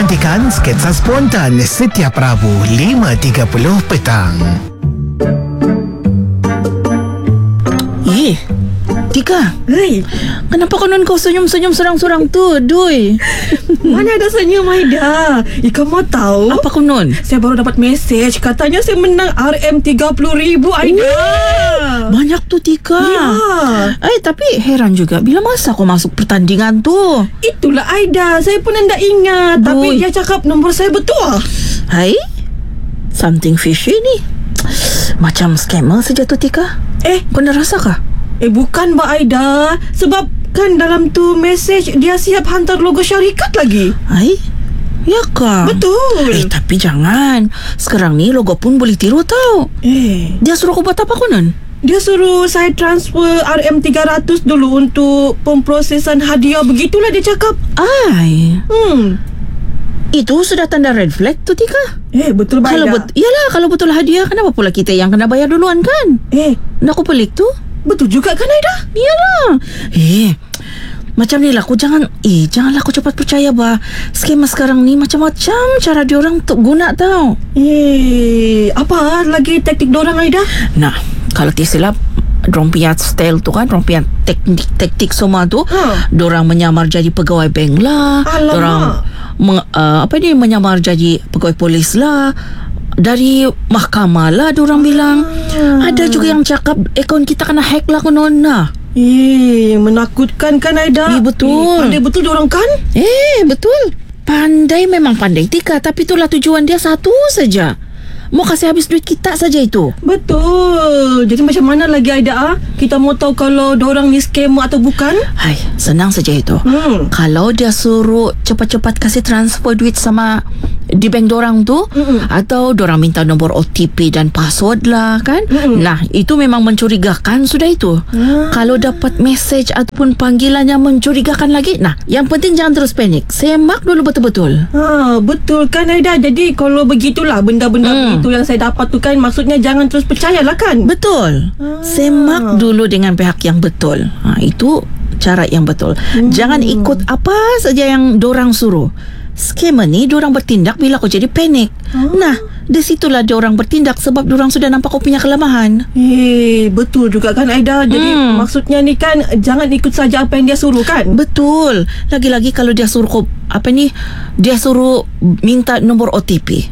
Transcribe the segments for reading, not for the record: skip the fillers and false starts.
Nantikan sketsa spontan setiap Rabu 5.30 petang. Tika, Hei, kenapa konon kau senyum-senyum sorang-sorang tu, Dui? mana ada senyum Aida? Kamu tahu? Apa konon? Saya baru dapat mesej. Katanya saya menang RM30,000 Aida. Banyak tu, Tika. Ya. Tapi heran juga, bila masa kau masuk pertandingan tu? Itulah Aida. Saya pun hendak ingat. Tapi Dui. dia cakap nombor saya betul. Hai, something fishy ni. Macam scammer saja tu, Tika. Kau dah rasa kah? Bukan Mbak Aida. Sebab kan dalam tu mesej dia siap hantar logo syarikat lagi. Hai, ya kah? Betul. Tapi jangan. Sekarang ni logo pun boleh tiru tau. Dia suruh kau buat apa konon? Dia suruh saya transfer RM300 dulu untuk pemprosesan hadiah. Begitulah dia cakap. Itu sudah tanda red flag tu, Tika. Betul Mbak Aida. Kalau betul hadiah, kenapa pula kita yang kena bayar duluan kan? Nak aku pelik tu? Betul juga kan Aida? Iyalah. Macam ni lah, janganlah aku cepat percaya bah. Skema sekarang ni macam-macam cara diorang untuk guna tau. Apa lagi taktik diorang Aida? Nah, kalau tisilap dorang punya style tu kan, dorang punya teknik semua tu, dorang menyamar jadi pegawai bank lah. Dorang menyamar jadi pegawai polis lah, dari mahkamah lah dorang bilang. Ada juga yang cakap akaun kita kena hack lah konon. Menakutkan kan Aida? Betul. Pandai betul diorang kan? Betul. Pandai memang pandai, Tika. Tapi itulah tujuan dia satu saja, mau kasih habis duit kita saja itu. Betul. Jadi macam mana lagi Aida? Kita mau tahu kalau diorang ni scammer atau bukan? Hai, senang saja itu. Kalau dia suruh cepat-cepat kasih transfer duit sama di bank dorang tu, atau dorang minta nombor OTP dan password lah kan. Nah, itu memang mencurigakan sudah itu. Kalau dapat message ataupun panggilan yang mencurigakan lagi, nah, yang penting jangan terus panik. Semak dulu betul-betul. Betul kan Aida? Jadi kalau begitulah benda-benda itu yang saya dapat tu kan, maksudnya jangan terus percayalah kan? Betul. Semak dulu dengan pihak yang betul. Itu cara yang betul. Jangan ikut apa saja yang dorang suruh. Scammer ni diorang bertindak bila kau jadi panik. Nah, di situlah diorang bertindak sebab diorang sudah nampak kau punya kelemahan. Betul juga kan Aida. Jadi maksudnya ni kan, jangan ikut saja apa yang dia suruh kan? Betul. Lagi-lagi kalau dia suruh kau dia suruh minta nombor OTP.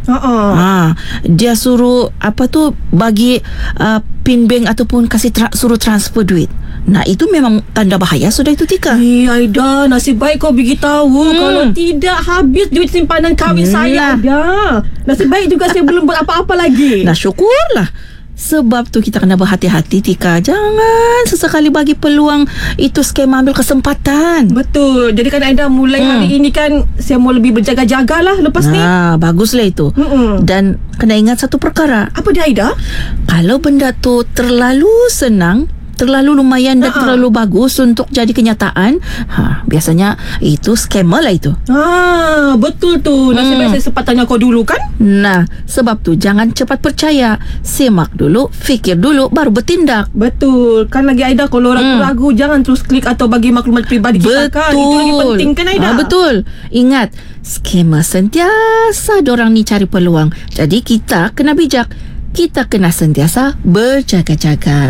Dia suruh bagi pin bank ataupun kasih suruh transfer duit. Nah, itu memang tanda bahaya sudah itu, Tika. Aida, nasib baik kau beritahu. Kalau tidak, habis duit simpanan kahwin saya, Aida. Nasib baik juga saya belum buat apa-apa lagi. Nah, syukurlah. Sebab tu kita kena berhati-hati, Tika. Jangan sesekali bagi peluang itu scam ambil kesempatan. Betul. Jadi kan Aida, mulai hari ini kan saya mau lebih berjaga-jaga lah lepas ni. Baguslah itu. Dan kena ingat satu perkara. Apa dia Aida? Kalau benda tu terlalu senang, terlalu lumayan dan terlalu bagus untuk jadi kenyataan, biasanya itu scammer lah itu. Betul tu. Nasib baik saya sempat tanya kau dulu kan? Nah, sebab tu jangan cepat percaya. Semak dulu, fikir dulu, baru bertindak. Betul. Kan lagi Aida, kalau ragu-ragu jangan terus klik atau bagi maklumat peribadi kita kan. Itu lagi penting kan Aida? Betul. Ingat, scammer sentiasa dorang ni cari peluang. Jadi kita kena bijak. Kita kena sentiasa berjaga-jaga.